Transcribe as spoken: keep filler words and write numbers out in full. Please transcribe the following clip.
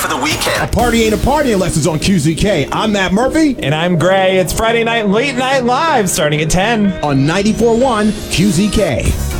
for the weekend. A party ain't a party unless it's on Q Z K. I'm Matt Murphy. And I'm Gray. It's Friday Night Late Night Live starting at ten On ninety-four point one Q Z K.